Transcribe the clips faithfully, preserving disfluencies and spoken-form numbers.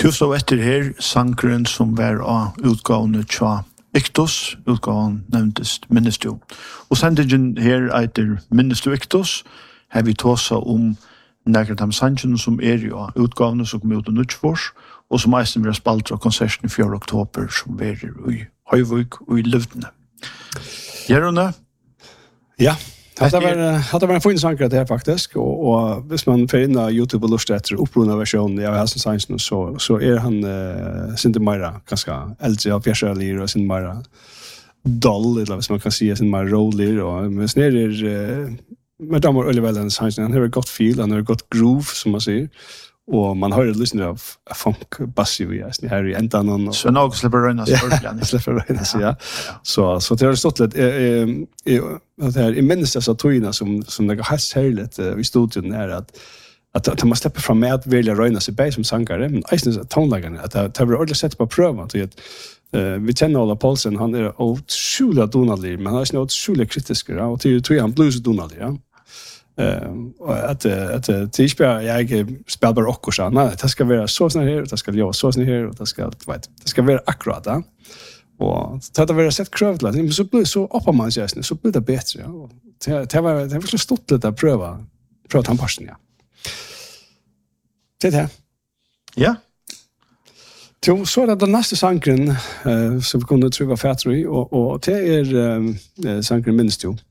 Tusen og etter her, sangren som var av utgavene tja Iktos, utgaven nevntes Minnestu. Og sendingen her etter Minnestu Iktos, har vi tåsa om nærkert av sangren som er jo av utgavene som kommer ut av Nutsfors, og som eisen vil ha spalt av konserten i fjerde oktober som er i Høyvøk og i Løvdene. Gjerone? Ja. Det var en fin sanger det her faktisk, og, og hvis man får inn av YouTube og lust etter opprunna versjonen av Helsen Sansen, så, så er han uh, sin mer ganske eldre og fjerselige og sin mer dull, eller hvis man kan si sin mer rolig, og mens nere er uh, med damer øyelig vel enn Sansen, han har et godt feel, han har et godt groove, som man sier, og man hører litt av funk bassi vi er her i enda noen. Så noe slipper røyna seg ordentlig. Ja, slipper røyna seg, ja. Så, så det har stått litt, jeg, jeg, jeg, jeg minnes disse togene som, som det er helt særlig i studien er at at, at man slipper fra med at vilja røyna seg bei som sangare, men eisen er tonleggerne, at det har vært ordentlig sett på prøven, til at uh, vi kjenner Ola Paulsen, han er utsjulig donalig, men han er ikke utsjulig kritisk, ja, og til tror jeg han blues donalig, ja. Uh, og at, at til ikke bare jeg spiller bare okkur sånn, nei, det skal være så sånn her, det skal gjøre så sånn her, og det skal, vet, det skal være akkurat da. Og det hadde vært sett krøvd, men så blir så oppå man seg, så blir det bedre. Ja. Og det, det var det var virkelig stort litt å prøve, prøve tannparsen, ja. Det er det. Ja. Jo, så er det den neste sangren uh, som vi kunne tro var fætter i, og, og det er uh, sangren minst jo.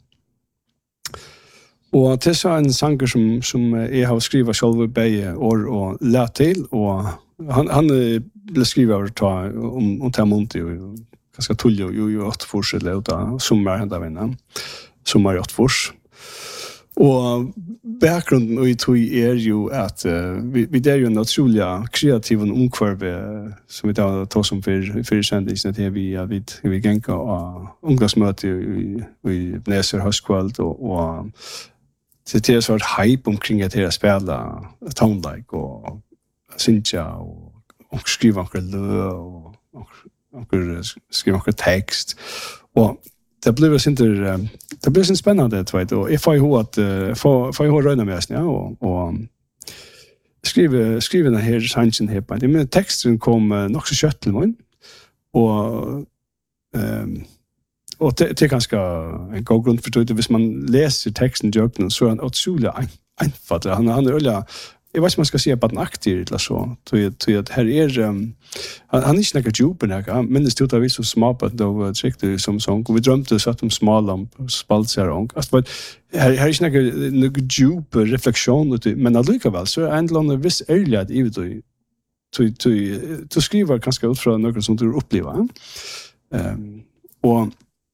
Og til så en sanger som, som jeg har skrivet selv begge år og lært til, og han, han ble skrivet over ta, om, om til Monti, og ganske tullig, og jo, jo, åttfors, eller da, sommer hendte vi innan, sommer i åttfors. Og bakgrunnen i tog er jo at uh, vi, vi er jo en utrolig kreativ omkvarve som vi tar tar som for, for kjendisene til vi, ja, vi, vi genker av ungdomsmøte i, i Bneser høstkveld, og, og det är så ett hype omkring att det spela tonelike och synja och och skriva några lö och och skriva några text och det blev så inte det blev så spännande det vet och if I hur att för för hur röna med ja och och skriva skriva den här sanchen här på det men texten kom nog så kött till mig och ehm och det, det är ganska en god grund för det. Hvis man läser texten i jöknen så är han otroligt einfalt. Han, han är öliga, jag vet inte man ska säga på den aktiv eller så. Tror att här är, um, han, han är inte några djuper. Men det stod att vi så små på att det var tryckte som sång. Och vi drömde så att de smala om spaltsar. Alltså, här, här är inte några djuper reflektion. Men allikevel så är det en viss ärlighet i det. Du skriver ganska ut från något som du upplever. Um, och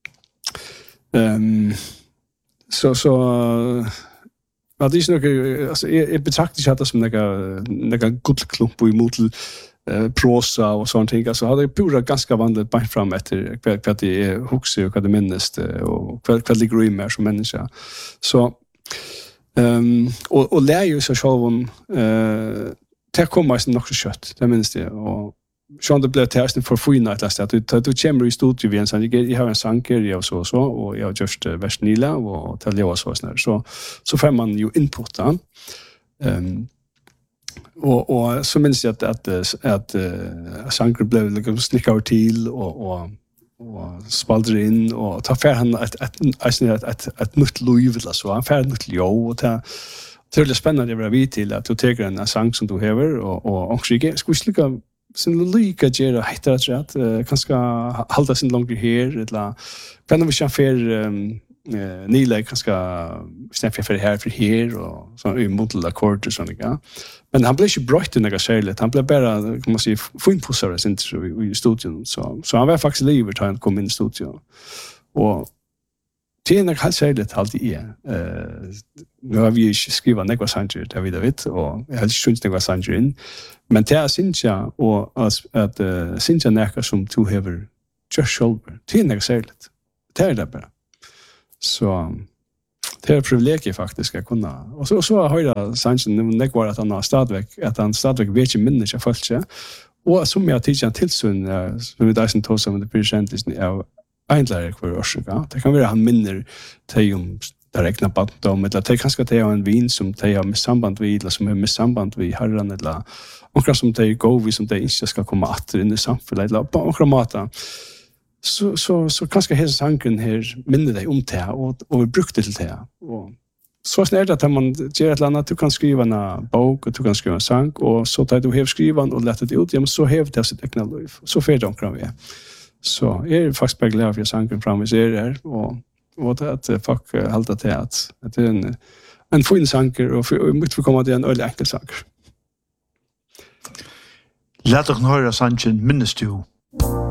Um, så så var det inte något alltså jag betraktar inte det som några några guldklump i mot uh, prosa och sånt ting alltså hade pura ganska vandrat bara fram efter vad det är huxi och vad det minst och vad vad ligger i mer som människa så um, och och lär ju så själv eh det kommer ju nog så kött det minst det och Sean det blev testen för fina att läsa att du du kommer i studio vi en sån jag har en sanger jag så så och jag just vers Nila och till jag så snär så så får man ju input då. Ehm och och så minns jag att att att uh, sanger blev liksom snickar till och och och spalter in och ta för han att att att att att nytt liv eller så han färd nytt jo och ta det är väldigt spännande att vara vid till att du tar en sång som du har och och och skulle sen lika gera heter det att uh, kanske hålla sin långt här eller kan vi kan för um, uh, Nila kanske stämma för här för här och så i modell ackord och sånt ja men han blev ju brött i några skälet han blev bara kan man säga fin pussare sen i studion så så han var faktiskt live att han kom in i studion och det är nog helt särskilt alltid är eh nu har vi skrivit några sanger där vi vet och jag har ju inte några sanger in men det är synja och att uh, synja näka som to have just shoulder det är nog särskilt det är det bara så det är privilegium faktiskt att kunna och så så har jag sanchen det var att han har stadväck att han stadväck vet ju minns jag fullt ja och som jag tidigare tillsyn som vi där sen tog som det presentisen är Eindlar kvar orsaka. Det kan være han minner teg om där räknar på dem eller det kanske det är en vin som de har med samband vid eller som har med samband vid herran eller och som de går vi som de inte ska komma att in i samhället eller på några mata så så så kanske hela sanken här minner dig om det och och vi brukte till det och så snart att man ger ett annat du kan skriva en bok och du kan skriva en sång och så tar du har skrivan och lätt det ut ja men så har det sitt egna liv så för de kan vi så är det faktiskt bara glad för sanken fram i er där och och det att folk håller till att det är en en fin sanker och vi måste komma till en öl enkel sanker. Låt oss höra sanken minnes du.